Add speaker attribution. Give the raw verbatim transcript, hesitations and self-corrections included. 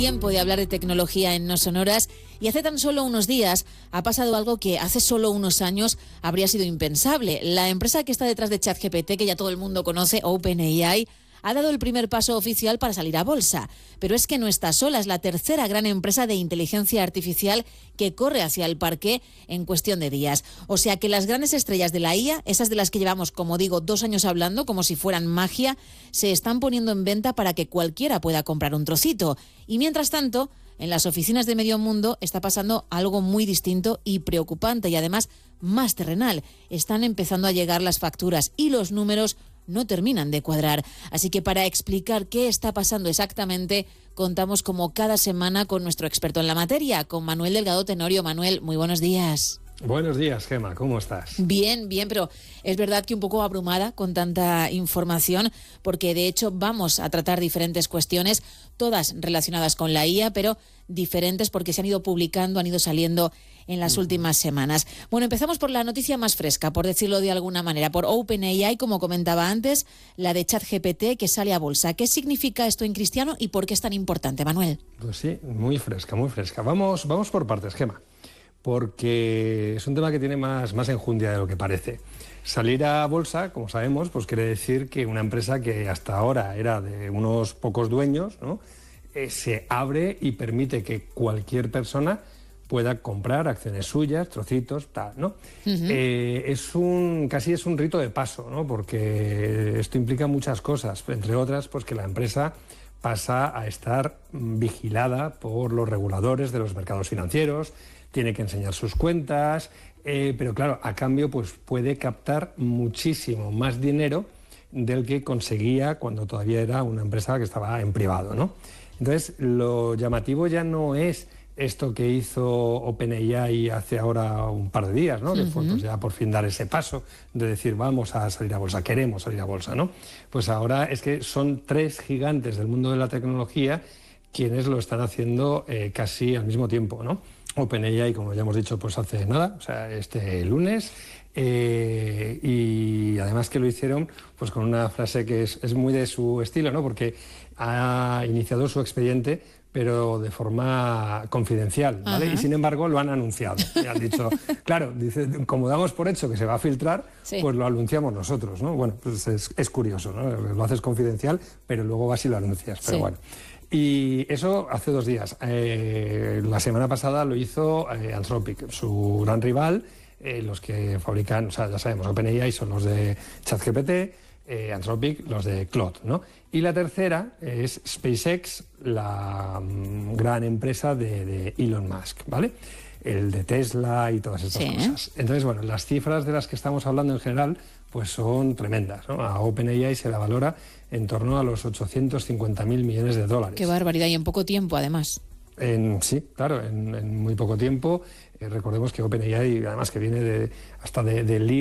Speaker 1: tiempo de hablar de tecnología en No Sonoras y hace tan solo unos días ha pasado algo que hace solo unos años habría sido impensable. La empresa que está detrás de ChatGPT, que ya todo el mundo conoce, OpenAI, ha dado el primer paso oficial para salir a bolsa. Pero es que no está sola, es la tercera gran empresa de inteligencia artificial que corre hacia el parqué en cuestión de días. O sea que las grandes estrellas de la I A, esas de las que llevamos, como digo, dos años hablando, como si fueran magia, se están poniendo en venta para que cualquiera pueda comprar un trocito. Y mientras tanto, en las oficinas de medio mundo está pasando algo muy distinto y preocupante y además más terrenal. Están empezando a llegar las facturas y los números no terminan de cuadrar. Así que para explicar qué está pasando exactamente, contamos como cada semana con nuestro experto en la materia, con Manuel Delgado Tenorio. Manuel, muy buenos días.
Speaker 2: Buenos días, Gemma, ¿cómo estás?
Speaker 1: Bien, bien, pero es verdad que un poco abrumada con tanta información, porque de hecho vamos a tratar diferentes cuestiones, todas relacionadas con la I A, pero diferentes porque se han ido publicando, han ido saliendo en las uh-huh. últimas semanas. Bueno, empezamos por la noticia más fresca, por decirlo de alguna manera, por OpenAI, como comentaba antes, la de ChatGPT que sale a bolsa. ¿Qué significa esto en cristiano y por qué es tan importante, Manuel?
Speaker 2: Pues sí, muy fresca, muy fresca. Vamos, vamos por partes, Gemma, porque es un tema que tiene más, más enjundia de lo que parece. Salir a bolsa, como sabemos, pues quiere decir que una empresa que hasta ahora era de unos pocos dueños, ¿no? eh, se abre y permite que cualquier persona pueda comprar acciones suyas, trocitos, tal, ¿no? Uh-huh. Eh, es un, casi es un rito de paso, ¿no? Porque esto implica muchas cosas, entre otras, pues que la empresa pasa a estar vigilada por los reguladores de los mercados financieros, tiene que enseñar sus cuentas, eh, pero claro, a cambio pues puede captar muchísimo más dinero del que conseguía cuando todavía era una empresa que estaba en privado, ¿no? Entonces, lo llamativo ya no es esto que hizo OpenAI hace ahora un par de días, ¿no? Uh-huh. Que fue pues, ya por fin dar ese paso de decir vamos a salir a bolsa, queremos salir a bolsa, ¿no? Pues ahora es que son tres gigantes del mundo de la tecnología quienes lo están haciendo eh, casi al mismo tiempo, ¿no? OpenAI, como ya hemos dicho, pues hace nada, o sea, este lunes, eh, y además que lo hicieron pues con una frase que es, es muy de su estilo, ¿no? Porque ha iniciado su expediente pero de forma confidencial, ¿vale? Uh-huh. Y sin embargo lo han anunciado. Y han dicho, claro, dice, como damos por hecho que se va a filtrar, sí, pues lo anunciamos nosotros, ¿no? Bueno, pues es, es curioso, ¿no? Lo haces confidencial, pero luego vas y lo anuncias, pero sí, bueno. Y eso hace dos días. Eh, la semana pasada lo hizo eh, Anthropic, su gran rival, eh, los que fabrican, o sea, ya sabemos, OpenAI son los de ChatGPT, Eh, Anthropic, los de Claude, ¿no? Y la tercera es SpaceX, la um, gran empresa de, de Elon Musk, ¿vale? El de Tesla y todas estas sí. cosas. Entonces, bueno, las cifras de las que estamos hablando en general pues son tremendas, ¿no? A OpenAI se la valora en torno a los ochocientos cincuenta mil millones de dólares.
Speaker 1: Qué barbaridad, y en poco tiempo, además.
Speaker 2: En, sí, claro, en, en muy poco tiempo. Eh, recordemos que OpenAI, además que viene de, hasta de, de